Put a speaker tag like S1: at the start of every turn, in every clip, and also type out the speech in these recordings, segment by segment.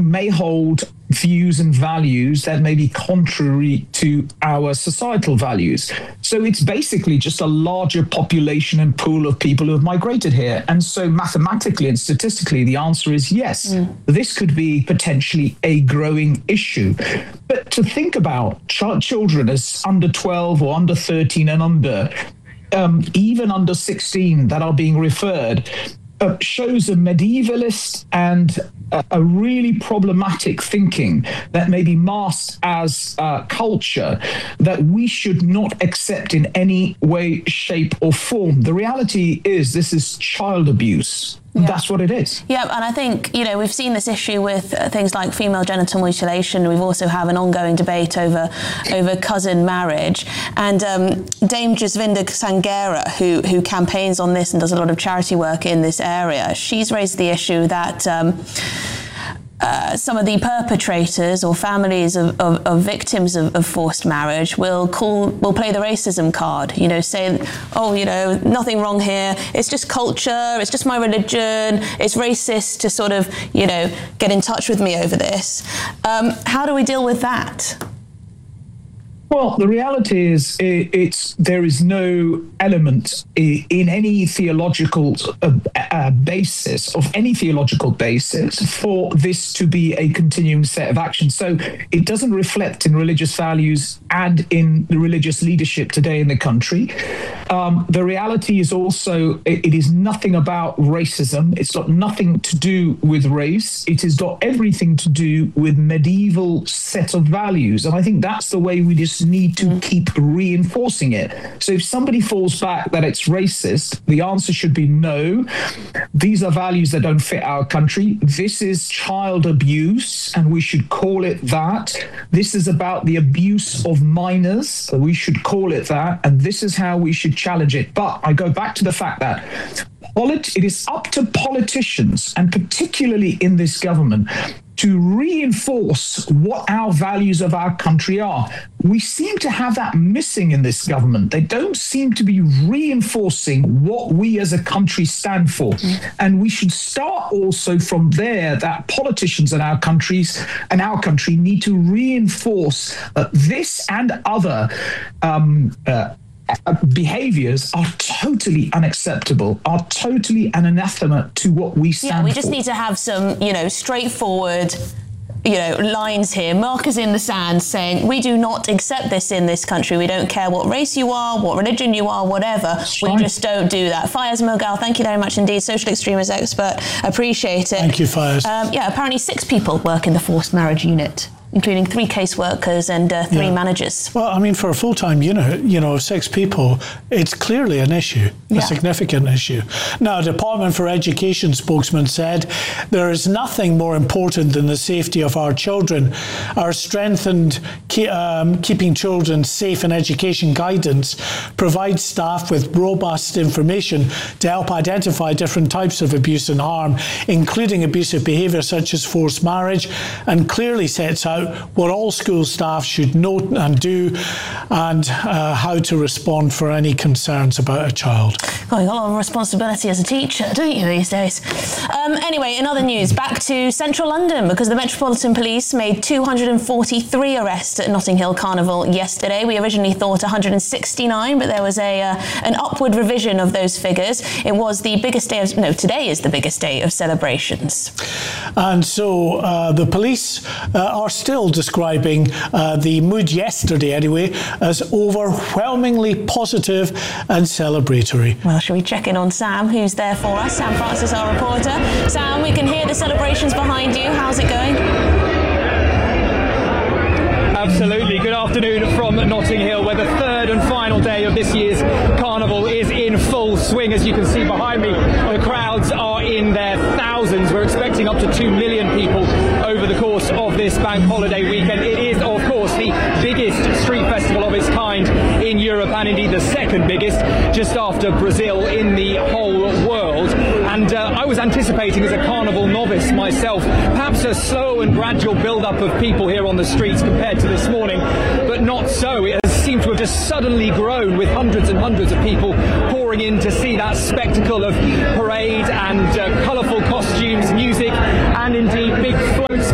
S1: may hold views and values that may be contrary to our societal values. So it's basically just a larger population and pool of people who have migrated here. And so mathematically and statistically, the answer is yes. This could be potentially a growing issue. But to think about children as under 12 or under 13 and under, even under 16 that are being referred, shows a medievalist and a really problematic thinking that may be masked as culture that we should not accept in any way, shape or form. The reality is this is child abuse. Yeah. That's what it is.
S2: Yeah, and I think, we've seen this issue with things like female genital mutilation. We've also have an ongoing debate over cousin marriage. And Dame Jasvinda Sangera, who campaigns on this and does a lot of charity work in this area, she's raised the issue that some of the perpetrators or families of victims of forced marriage will play the racism card, say, nothing wrong here, it's just culture, it's just my religion, it's racist to sort of, get in touch with me over this. How do we deal with that?
S1: Well, the reality is there is no element in any theological basis for this to be a continuing set of actions. So it doesn't reflect in religious values and in the religious leadership today in the country. The reality is also it is nothing about racism. It's got nothing to do with race. It has got everything to do with medieval set of values. And I think that's the way we just need to keep reinforcing it. So if somebody falls back that it's racist, the answer should be no. These are values that don't fit our country. This is child abuse, and we should call it that. This is about the abuse of minors. We should call it that. And this is how we should challenge it. But I go back to the fact that it is up to politicians, and particularly in this government, to reinforce what our values of our country are. We seem to have that missing in this government. They don't seem to be reinforcing what we as a country stand for. And we should start also from there, that politicians in our country need to reinforce this and other behaviors are totally unacceptable, are totally an anathema to what we stand for.
S2: Yeah, we just need to have some, straightforward, lines here, markers in the sand saying we do not accept this in this country. We don't care what race you are, what religion you are, whatever. We just don't do that. Fayez Mughal, thank you very much indeed. Social extremism expert. Appreciate it.
S3: Thank you, Fayez.
S2: Apparently 6 people work in the forced marriage unit, including 3 caseworkers and 3 managers.
S3: Well, I mean, for a full-time unit, 6 people, it's clearly an issue, a significant issue. Now, Department for Education spokesman said, there is nothing more important than the safety of our children. Our strengthened keeping children safe in education guidance provides staff with robust information to help identify different types of abuse and harm, including abusive behaviour such as forced marriage, and clearly sets out what all school staff should know and do, and how to respond for any concerns about a child.
S2: Well, you've got a lot of responsibility as a teacher, don't you, these days? Anyway, in other news, back to central London, because the Metropolitan Police made 243 arrests at Notting Hill Carnival yesterday. We originally thought 169, but there was an upward revision of those figures. It was the biggest day today is the biggest day of celebrations.
S3: And so the police are still describing the mood yesterday, anyway, as overwhelmingly positive and celebratory.
S2: Well, shall we check in on Sam, who's there for us? Sam Francis, our reporter. Sam, we can hear the celebrations behind you. How's it going?
S4: Absolutely. Good afternoon from Notting Hill, where the third and final day of this year's carnival is in full swing. As you can see behind me, the crowds are in their thousands. We're expecting up to 2 million people over the course of this bank holiday weekend. It is, of course, the biggest street festival of its kind in Europe, and indeed the second biggest, just after Brazil, in the whole world. And I was anticipating, as a carnival novice myself, perhaps a slow and gradual build-up of people here on the streets compared to this morning, but not so. It has seemed to have just suddenly grown, with hundreds and hundreds of people pouring in to see that spectacle of parade and colourful costumes, music, and indeed big floats behind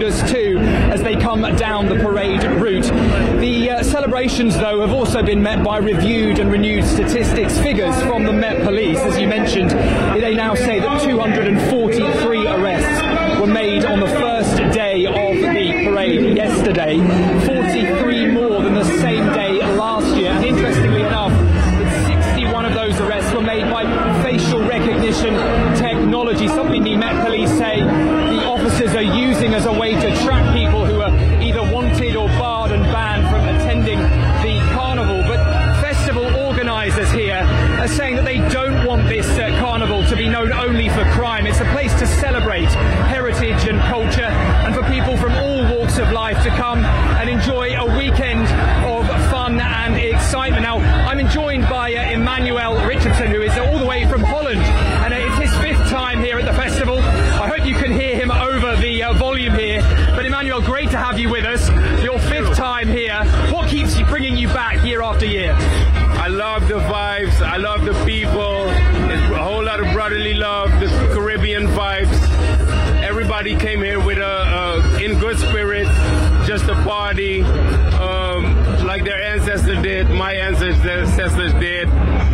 S4: boulders too as they come down the parade route. The celebrations, though, have also been met by reviewed and renewed statistics figures from the Met Police. As you mentioned, they now say that 243 arrests were made on the first day of the parade yesterday, 43 more than the same day last year. And interestingly enough, 61 of those arrests were made by facial recognition technology, something the Met Police say the officers are using as a way to track people who are either wanted or barred and banned from attending the carnival. But festival organisers here are saying that they don't want this carnival to be known only for crime. It's a place to celebrate heritage and culture, and for people from all walks of life to come and enjoy a weekend of fun and excitement. Now, I'm joined by Emmanuel Richardson, who is all the way from Holland, and it's his 5th time here at the festival. I hope you can hear him over the volume here. But Emmanuel, great to have you with us. Your 5th time here. What keeps you bringing you back year after year?
S5: I love the vibes. I love the people. There's a whole lot of brotherly love, the Caribbean vibes. Everybody came here with in good spirits, just a party, like their ancestors did, my ancestors did.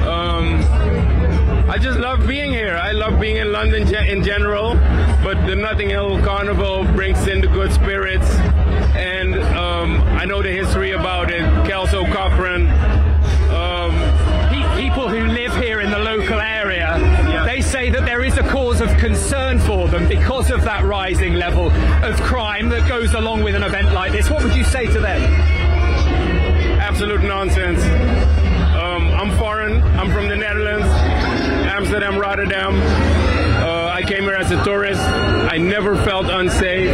S5: I just love being here. I love being in London in general, but the Notting Hill Carnival brings in the good spirits, and I know the history about it. Kelso Cochrane.
S4: People who live here in the local area, they say that there is a cause of concern for them because of that rising level of crime that goes along with an event like this. What would you say to them?
S5: Absolute nonsense. I'm foreign. I'm from the Netherlands, Amsterdam, Rotterdam. I came here as a tourist. I never felt unsafe.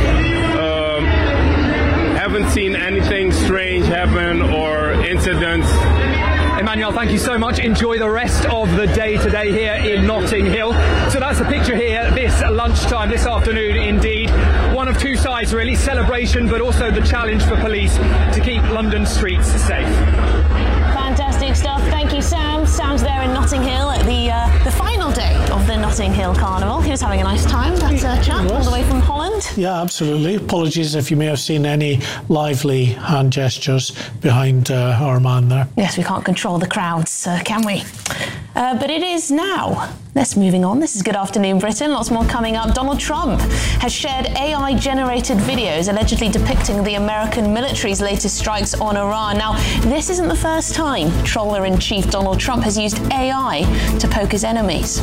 S5: Haven't seen anything strange happen or incidents.
S4: Emmanuel, thank you so much. Enjoy the rest of the day today here in Notting Hill. So that's a picture here this lunchtime, this afternoon indeed. One of two sides really, celebration but also the challenge for police to keep London streets safe.
S2: Fantastic stuff. Thank you, Sam. Sam's there in Notting Hill at the final day of the Notting Hill Carnival. He was having a nice time, that chap, all the way from Holland.
S3: Yeah, absolutely. Apologies if you may have seen any lively hand gestures behind our man there.
S2: Yes, we can't control the crowds, can we? But it is now. Let's moving on. This is Good Afternoon Britain. Lots more coming up. Donald Trump has shared AI-generated videos allegedly depicting the American military's latest strikes on Iran. Now, this isn't the first time Troller-in-Chief Donald Trump has used AI to poke his enemies.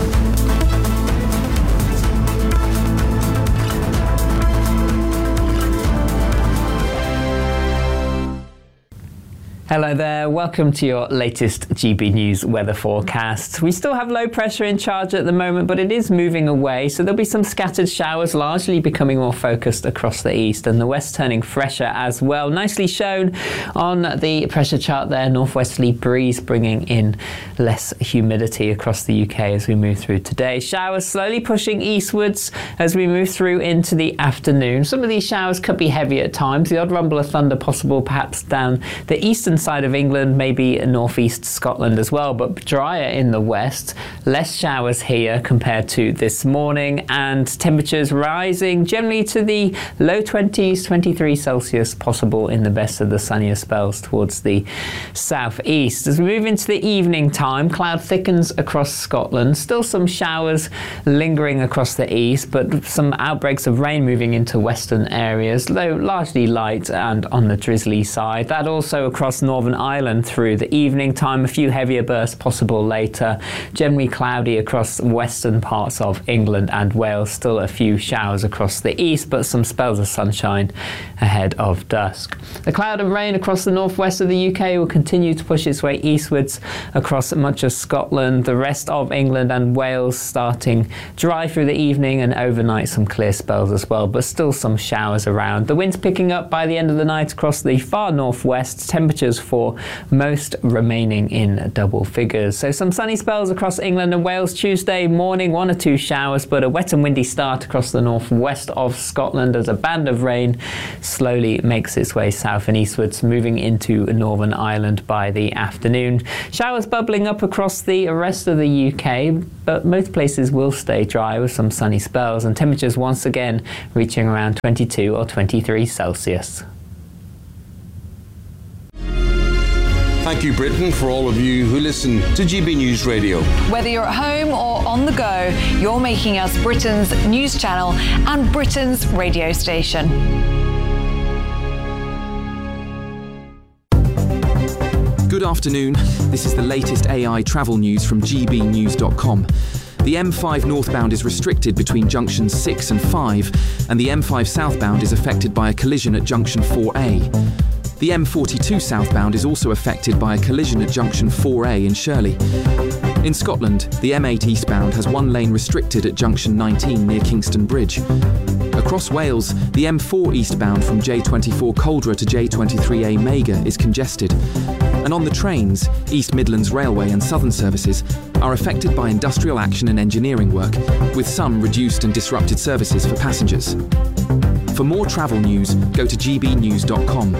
S6: Hello there, welcome to your latest GB News weather forecast. We still have low pressure in charge at the moment, but it is moving away, so there'll be some scattered showers, largely becoming more focused across the east, and the west turning fresher as well. Nicely shown on the pressure chart there, northwesterly breeze bringing in less humidity across the UK as we move through today. Showers slowly pushing eastwards as we move through into the afternoon. Some of these showers could be heavy at times, the odd rumble of thunder possible perhaps down the eastern side of England, maybe northeast Scotland as well, but drier in the west. Less showers here compared to this morning, and temperatures rising generally to the low 20s, 23 Celsius possible in the best of the sunnier spells towards the southeast. As we move into the evening time, cloud thickens across Scotland. Still some showers lingering across the east, but some outbreaks of rain moving into western areas, though largely light and on the drizzly side. That also across Northern Ireland through the evening time. A few heavier bursts possible later. Generally cloudy across western parts of England and Wales. Still a few showers across the east, but some spells of sunshine ahead of dusk. The cloud and rain across the northwest of the UK will continue to push its way eastwards across much of Scotland. The rest of England and Wales starting dry through the evening, and overnight some clear spells as well, but still some showers around. The wind's picking up by the end of the night across the far northwest. Temperatures temperatures for most remaining in double figures. So some sunny spells across England and Wales Tuesday morning, 1 or 2 showers, but a wet and windy start across the northwest of Scotland as a band of rain slowly makes its way south and eastwards, moving into Northern Ireland by the afternoon. Showers bubbling up across the rest of the UK, but most places will stay dry with some sunny spells and temperatures once again reaching around 22 or 23 Celsius.
S7: Thank you, Britain, for all of you who listen to GB News Radio.
S8: Whether you're at home or on the go, you're making us Britain's news channel and Britain's radio station.
S9: Good afternoon. This is the latest AI travel news from gbnews.com. The M5 northbound is restricted between junctions 6 and 5, and the M5 southbound is affected by a collision at junction 4A. The M42 southbound is also affected by a collision at junction 4A in Shirley. In Scotland, the M8 eastbound has one lane restricted at junction 19 near Kingston Bridge. Across Wales, the M4 eastbound from J24 Coldra to J23A Mega is congested. And on the trains, East Midlands Railway and Southern services are affected by industrial action and engineering work, with some reduced and disrupted services for passengers. For more travel news, go to gbnews.com.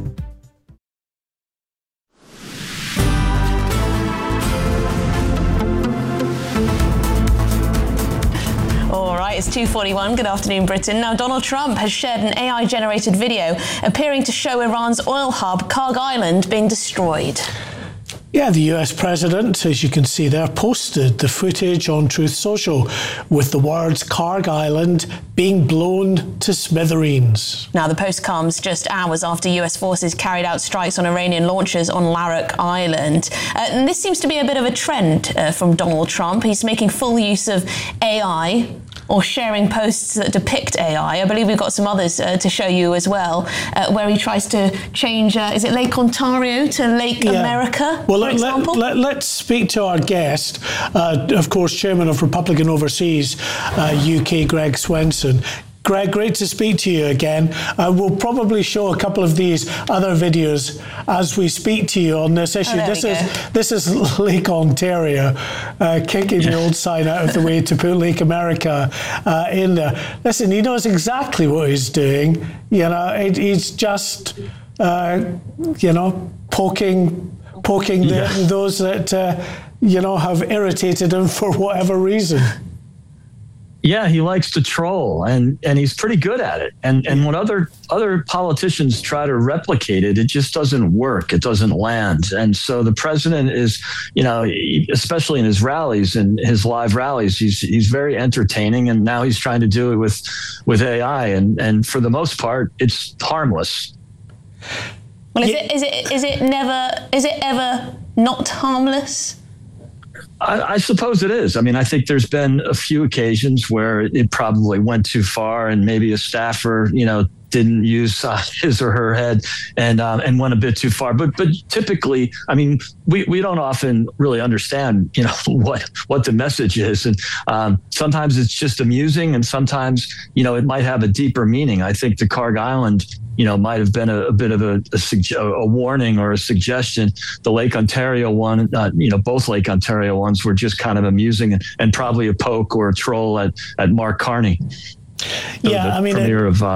S2: It's 2:41. Good afternoon, Britain. Now, Donald Trump has shared an AI-generated video appearing to show Iran's oil hub, Karg Island, being destroyed.
S3: Yeah, the US president, as you can see there, posted the footage on Truth Social with the words Karg Island being blown to smithereens.
S2: Now, the post comes just hours after US forces carried out strikes on Iranian launchers on Larak Island. And this seems to be a bit of a trend from Donald Trump. He's making full use of AI, or sharing posts that depict AI. I believe we've got some others to show you as well, where he tries to change, is it Lake Ontario to Lake America, for example?
S3: Let's speak to our guest, of course, Chairman of Republican Overseas UK, Greg Swenson. Greg, great to speak to you again. We'll probably show a couple of these other videos as we speak to you on this issue. This is Lake Ontario, kicking the old sign out of the way to put Lake America in there. Listen, he knows exactly what he's doing. You know, he's just, poking those that, have irritated him for whatever reason.
S10: Yeah, he likes to troll, and he's pretty good at it. And when other politicians try to replicate it, it just doesn't work. It doesn't land. And so the president is, especially in his rallies and his live rallies, he's very entertaining. And now he's trying to do it with AI, and for the most part, it's harmless.
S2: Well, is it ever not harmless?
S10: I suppose it is. I mean, I think there's been a few occasions where it probably went too far, and maybe a staffer, didn't use his or her head and went a bit too far. But typically, I mean, we don't often really understand, what the message is, and sometimes it's just amusing, and sometimes it might have a deeper meaning. I think the Karg Island, might have been a bit of a warning or a suggestion. The Lake Ontario one, both Lake Ontario ones were just kind of amusing and probably a poke or a troll at Mark Carney.
S3: Yeah,
S10: Premier of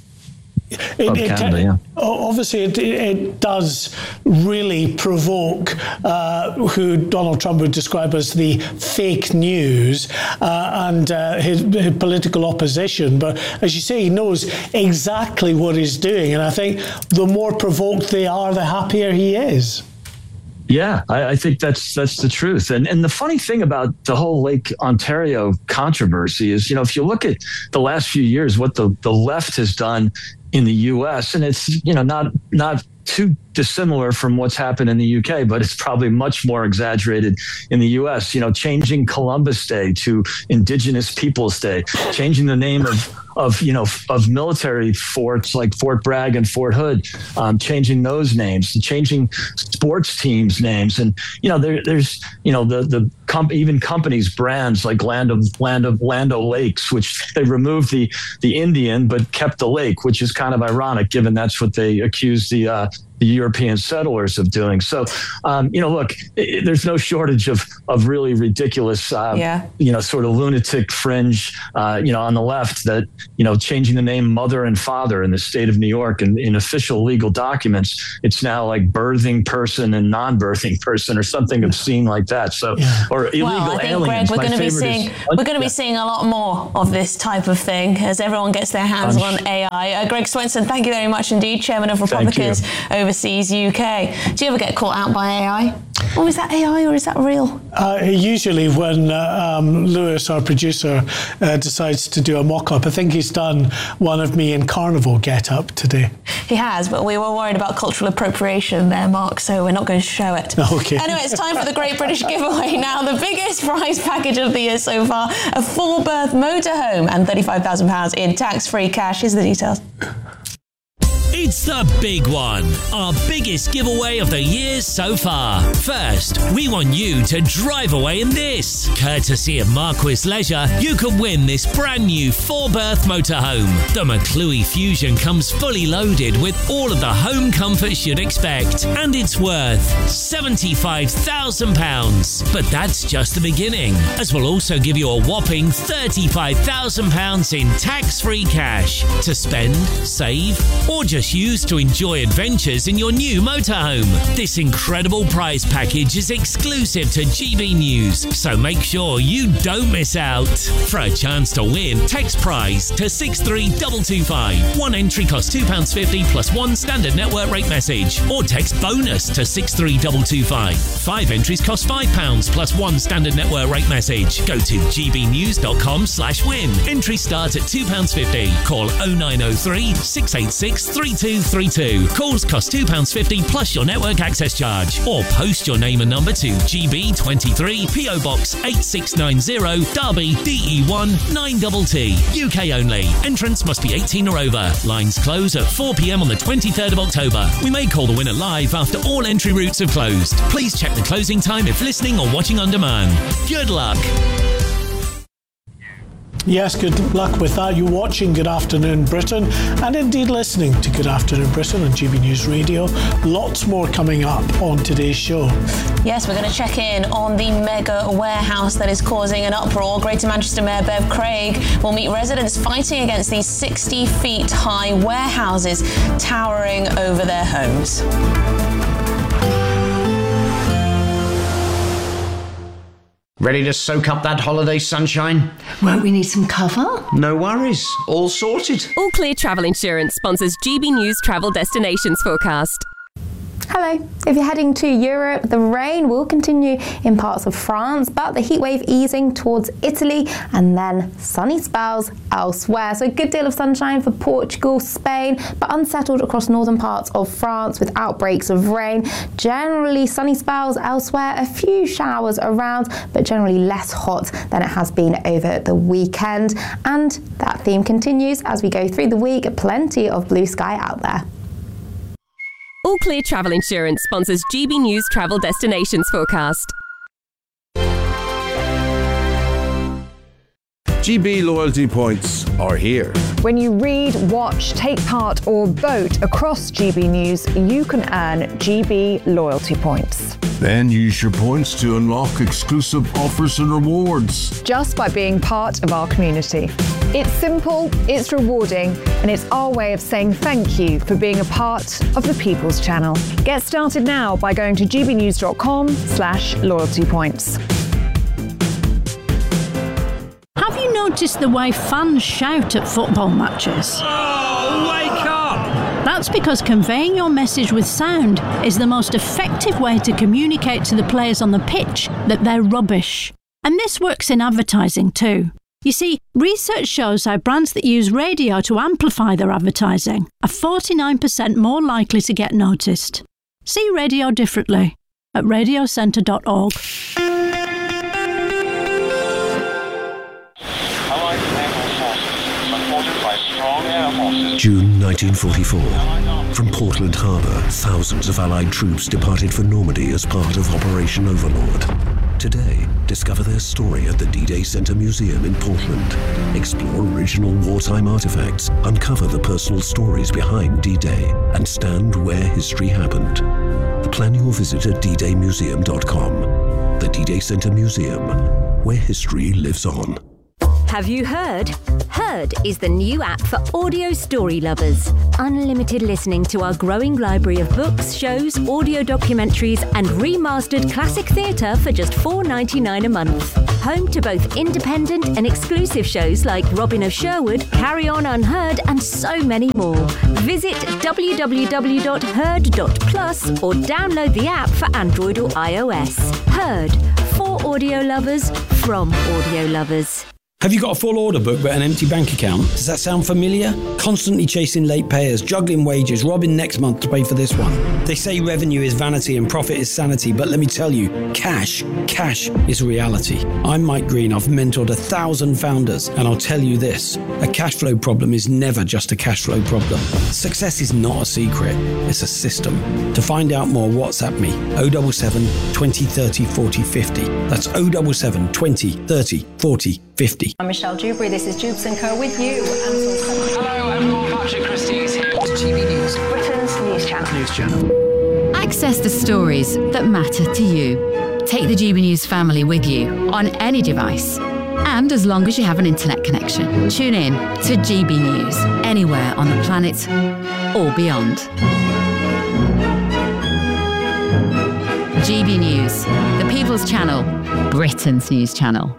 S10: Canada, yeah.
S3: Obviously, it does really provoke who Donald Trump would describe as the fake news and his political opposition. But as you say, he knows exactly what he's doing. And I think the more provoked they are, the happier he is.
S10: Yeah, I think that's the truth. And the funny thing about the whole Lake Ontario controversy is, if you look at the last few years, what the left has done in the U.S., and it's, not too dissimilar from what's happened in the UK, but it's probably much more exaggerated in the US, changing Columbus Day to Indigenous Peoples Day, changing the name of military forts like Fort Bragg and Fort Hood, changing those names, changing sports teams' names. And, there's even companies' brands like Land of Lakes, which they removed the Indian, but kept the lake, which is kind of ironic given that's what they accused the the European settlers of doing. So, look, there's no shortage of really ridiculous, sort of lunatic fringe, on the left that, changing the name mother and father in the state of New York and in official legal documents, it's now like birthing person and non-birthing person or something obscene like that. So, or illegal aliens.
S2: Greg, we're going to be seeing a lot more of this type of thing as everyone gets their hands on AI. Greg Swenson, thank you very much indeed, Chairman of Republicans Overseas UK. Do you ever get caught out by AI? Oh, is that AI or is that real?
S3: Usually when Lewis, our producer, decides to do a mock-up, I think he's done one of me in carnival get-up today.
S2: He has, but we were worried about cultural appropriation there, Mark, so we're not going to show it.
S3: Okay.
S2: Anyway, it's time for the Great British Giveaway now. The biggest prize package of the year so far, a 4-berth motorhome and £35,000 in tax-free cash. Here's the details.
S11: It's the big one, our biggest giveaway of the year so far. First, we want you to drive away in this. Courtesy of Marquis Leisure, you can win this brand new 4-berth motorhome. The McClue Fusion comes fully loaded with all of the home comforts you'd expect, and it's worth £75,000. But that's just the beginning, as we'll also give you a whopping £35,000 in tax-free cash to spend, save, or just use to enjoy adventures in your new motorhome. This incredible prize package is exclusive to GB News, so make sure you don't miss out. For a chance to win, text prize to 63225. One entry costs £2.50 plus one standard network rate message, or text bonus to 63225. 5 entries cost £5 plus one standard network rate message. Go to gbnews.com/win. Entries start at £2.50. Call 0903 686 3232. Calls cost £2.50 plus your network access charge. Or post your name and number to GB23 PO Box 8690 Derby DE1 9TT. UK only. Entrance must be 18 or over. Lines close at 4 p.m. on the 23rd of October. We may call the winner live after all entry routes have closed. Please check the closing time if listening or watching on demand. Good luck.
S3: Yes, good luck with that. You're watching Good Afternoon Britain and indeed listening to Good Afternoon Britain on GB News Radio. Lots more coming up on today's show.
S2: Yes, we're going to check in on the mega warehouse that is causing an uproar. Greater Manchester Mayor Bev Craig will meet residents fighting against these 60 feet high warehouses towering over their homes.
S12: Ready to soak up that holiday sunshine?
S13: Won't we need some cover?
S12: No worries. All sorted.
S14: All Clear Travel Insurance sponsors GB News Travel Destinations Forecast.
S15: Hello. If you're heading to Europe, the rain will continue in parts of France, but the heatwave easing towards Italy and then sunny spells elsewhere. So a good deal of sunshine for Portugal, Spain, but unsettled across northern parts of France with outbreaks of rain. Generally sunny spells elsewhere, a few showers around, but generally less hot than it has been over the weekend. And that theme continues as we go through the week. Plenty of blue sky out there.
S14: All Clear Travel Insurance sponsors GB News Travel Destinations Forecast.
S16: GB loyalty points are here.
S8: When you read, watch, take part or vote across GB News, you can earn GB loyalty points.
S16: Then use your points to unlock exclusive offers and rewards.
S8: Just by being part of our community. It's simple, it's rewarding, and it's our way of saying thank you for being a part of the People's Channel. Get started now by going to gbnews.com/loyalty points.
S17: Have you noticed the way fans shout at football matches?
S11: Oh, wake up!
S17: That's because conveying your message with sound is the most effective way to communicate to the players on the pitch that they're rubbish. And this works in advertising too. You see, research shows how brands that use radio to amplify their advertising are 49% more likely to get noticed. See radio differently at radiocentre.org.
S18: June 1944. From Portland Harbour, thousands of Allied troops departed for Normandy as part of Operation Overlord. Today, Discover their story at the D-Day Center Museum in Portland. Explore original wartime artifacts, uncover the personal stories behind D-Day, and stand where history happened. Plan your visit at ddaymuseum.com. The D-Day Center Museum, where history lives on.
S19: Have you heard? Heard is the new app for audio story lovers. Unlimited listening to our growing library of books, shows, audio documentaries, and remastered classic theatre for just $4.99 a month. Home to both independent and exclusive shows like Robin of Sherwood, Carry On Unheard, and so many more. Visit www.heard.plus or download the app for Android or iOS. Heard, for audio lovers, from audio lovers.
S20: Have you got a full order book but an empty bank account? Does that sound familiar? Constantly chasing late payers, juggling wages, robbing next month to pay for this one. They say revenue is vanity and profit is sanity, but let me tell you, cash is reality. I'm Mike Green. I've mentored 1,000 founders, and I'll tell you this, a cash flow problem is never just a cash flow problem. Success is not a secret, it's a system. To find out more, WhatsApp me, 077 20 30 40 50. That's 077 20 30 40 50.
S21: I'm Michelle Dewberry, this is Jubes & Co with you.
S22: Hello, I'm Paul Patrick Christie is here to GB News.
S21: Britain's news channel.
S23: Access the stories that matter to you. Take the GB News family with you on any device. And as long as you have an internet connection, tune in to GB News anywhere on the planet or beyond. GB News, the People's Channel, Britain's news channel.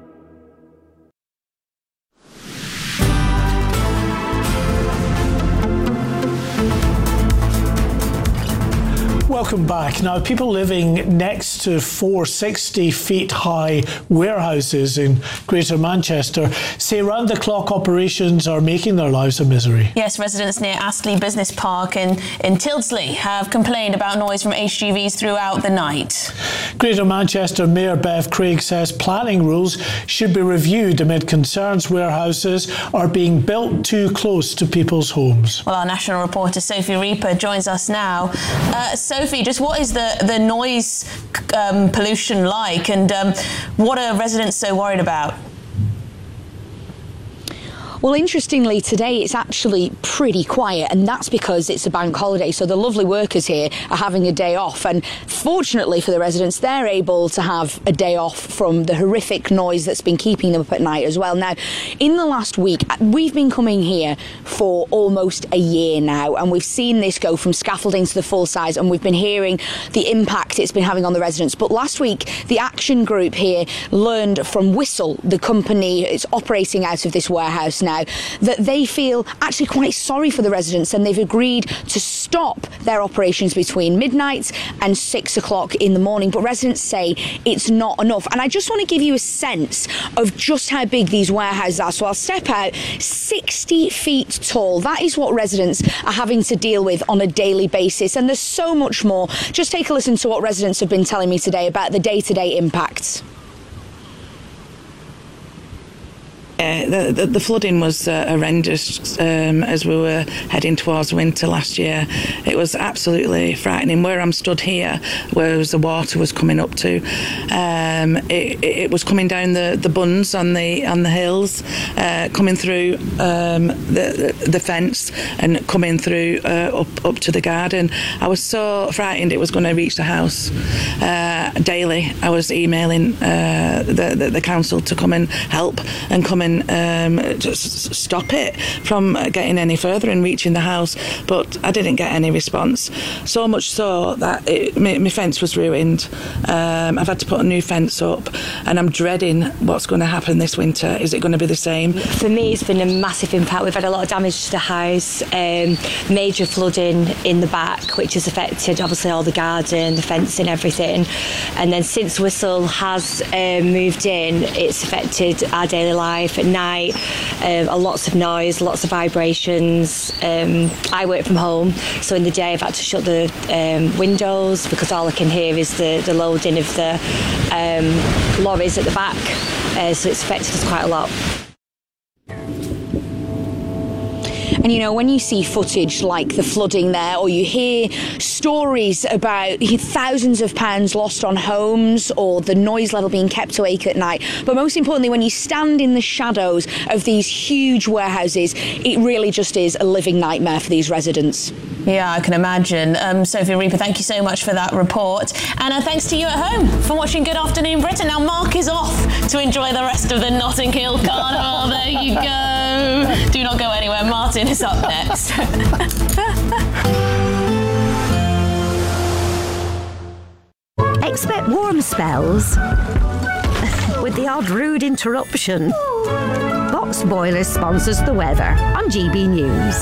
S3: Welcome back. Now, people living next to 460 feet high warehouses in Greater Manchester say round-the-clock operations are making their lives a misery.
S2: Yes, residents near Astley Business Park in Tyldesley have complained about noise from HGVs throughout the night.
S3: Greater Manchester Mayor Bev Craig says planning rules should be reviewed amid concerns warehouses are being built too close to people's homes.
S2: Well, our national reporter Sophie Reaper joins us now. Sophie, just what is the noise pollution like, and what are residents so worried about?
S24: Well, interestingly, today it's actually pretty quiet, and that's because it's a bank holiday. So the lovely workers here are having a day off. And fortunately for the residents, they're able to have a day off from the horrific noise that's been keeping them up at night as well. Now, in the last week, we've been coming here for almost a year now, and we've seen this go from scaffolding to the full size, and we've been hearing the impact it's been having on the residents. But last week, the Action Group here learned from Whistle, the company it's operating out of this warehouse now, that they feel actually quite sorry for the residents, and they've agreed to stop their operations between midnight and 6 o'clock in the morning. But residents say it's not enough. And I just want to give you a sense of just how big these warehouses are. So I'll step out, 60 feet tall. That is what residents are having to deal with on a daily basis. And there's so much more. Just take a listen to what residents have been telling me today about the day-to-day impacts.
S25: The flooding was horrendous as we were heading towards winter last year. It was absolutely frightening. Where I'm stood here, where the water was coming up to, it was coming down the bunds on the hills, coming through the fence and coming through up to the garden. I was so frightened it was going to reach the house. Daily, I was emailing the council to come and help and come and just stop it from getting any further and reaching the house, but I didn't get any response. So much so that my fence was ruined. I've had to put a new fence up, and I'm dreading what's going to happen this winter. Is it going to be the same?
S26: For me, it's been a massive impact. We've had a lot of damage to the house, major flooding in the back, which has affected obviously all the garden, the fencing, everything. And then since Whistle has moved in, it's affected our daily life at night. Lots of noise, lots of vibrations. I work from home, so in the day I've had to shut the windows because all I can hear is the loading of the lorries at the back. So it's affected us quite a lot.
S24: And, you know, when you see footage like the flooding there, or you hear stories about thousands of pounds lost on homes, or the noise level being kept awake at night, but most importantly, when you stand in the shadows of these huge warehouses, it really just is a living nightmare for these residents.
S2: Yeah, I can imagine. Sophie Reaper, thank you so much for that report. And thanks to you at home for watching Good Afternoon Britain. Now Mark is off to enjoy the rest of the Notting Hill Carnival. There you go. Do not go anywhere. Martin is up next.
S19: Expect warm spells with the odd rude interruption. Box Boilers sponsors the weather on GB News.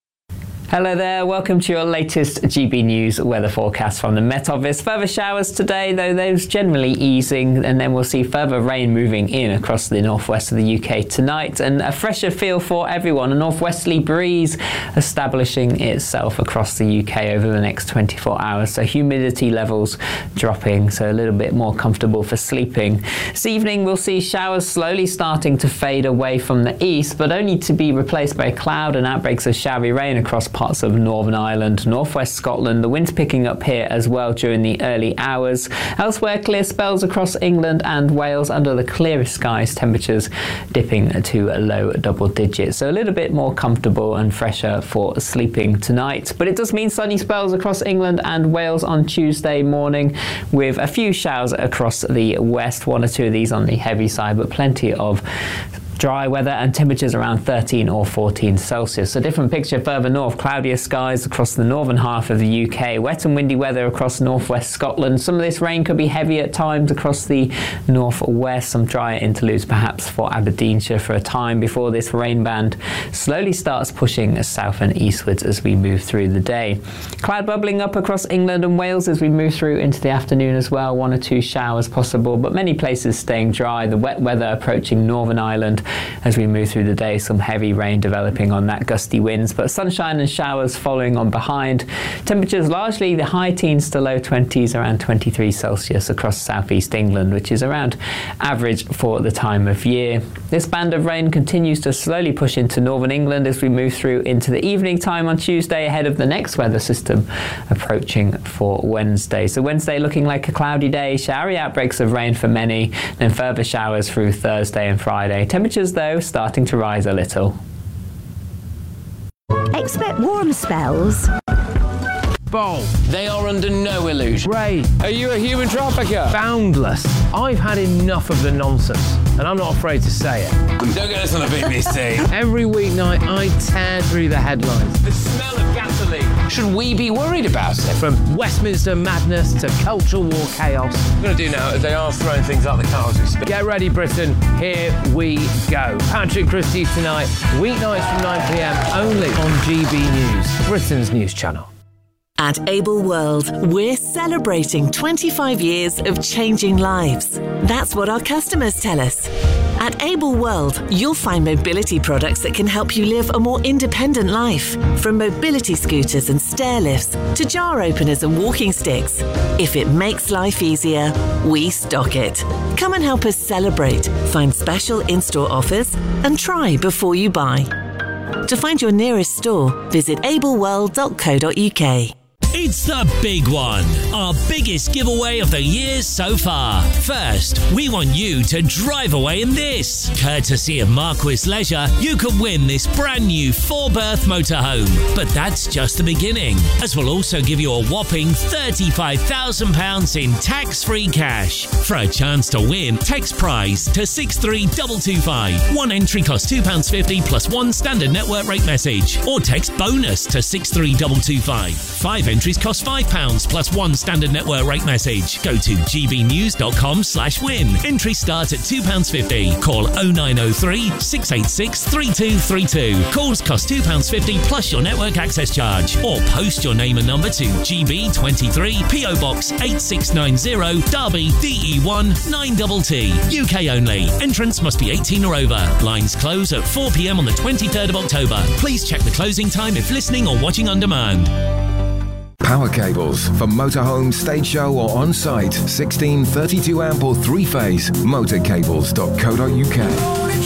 S1: Hello there, welcome to your latest GB News weather forecast from the Met Office. Further showers today, though those generally easing, and then we'll see further rain moving in across the northwest of the UK tonight, and a fresher feel for everyone, a northwesterly breeze establishing itself across the UK over the next 24 hours, so humidity levels dropping, so a little bit more comfortable for sleeping. This evening we'll see showers slowly starting to fade away from the east, but only to be replaced by cloud and outbreaks of showery rain across parts of Northern Ireland, northwest Scotland. The wind's picking up here as well during the early hours. Elsewhere, clear spells across England and Wales under the clearest skies, temperatures dipping to low double digits. So a little bit more comfortable and fresher for sleeping tonight. But it does mean sunny spells across England and Wales on Tuesday morning, with a few showers across the west, one or two of these on the heavy side, but plenty of dry weather and temperatures around 13 or 14 Celsius. A different picture further north, cloudier skies across the northern half of the UK, wet and windy weather across northwest Scotland. Some of this rain could be heavy at times across the northwest, some drier interludes perhaps for Aberdeenshire for a time before this rain band slowly starts pushing south and eastwards as we move through the day. Cloud bubbling up across England and Wales as we move through into the afternoon as well, one or two showers possible, but many places staying dry. The wet weather approaching Northern Ireland as we move through the day, some heavy rain developing on that, gusty winds, but sunshine and showers following on behind. Temperatures largely the high teens to low 20s, around 23 Celsius across southeast England, which is around average for the time of year. This band of rain continues to slowly push into northern England as we move through into the evening time on Tuesday, ahead of the next weather system approaching for Wednesday. So Wednesday looking like a cloudy day, showery outbreaks of rain for many, then further showers through Thursday and Friday. Temperatures though starting to rise a little.
S19: Expect warm spells.
S4: Bold. They are under no illusion. Ray, are you a human trafficker? Boundless. I've had enough of the nonsense, and I'm not afraid to say it.
S5: Don't get us on a BBC.
S4: Every weeknight, I tear through the headlines.
S5: The smell of gasoline. Should we be worried about it?
S4: From Westminster madness to cultural war chaos.
S5: What I'm going to do now is they are throwing things out the car as we speak.
S4: Get ready, Britain. Here we go. Patrick Christie's tonight, weeknights from 9 p.m. only on GB News, Britain's news channel.
S6: At Able World, we're celebrating 25 years of changing lives. That's what our customers tell us. At Able World, you'll find mobility products that can help you live a more independent life. From mobility scooters and stair lifts to jar openers and walking sticks. If it makes life easier, we stock it. Come and help us celebrate, find special in-store offers, and try before you buy. To find your nearest store, visit ableworld.co.uk.
S11: It's the big one, our biggest giveaway of the year so far. First, we want you to drive away in this. Courtesy of Marquis Leisure, you could win this brand new 4-berth motorhome. But that's just the beginning, as we'll also give you a whopping £35,000 in tax-free cash. For a chance to win, text prize to 63225. One entry costs £2.50 plus one standard network rate message. Or text bonus to 63225. 5 entries cost £5 plus one standard network rate message. Go to gbnews.com/win. Entry starts at £2.50. Call 0903 686 3232. Calls cost £2.50 plus your network access charge. Or post your name and number to GB23 PO Box 8690 Derby DE1 9TT. UK only. Entrance must be 18 or over. Lines close at 4 p.m. on the 23rd of October. Please check the closing time if listening or watching on demand.
S7: Power cables for motorhome, stage show or on-site. 16, 32 amp or 3-phase. Motorcables.co.uk.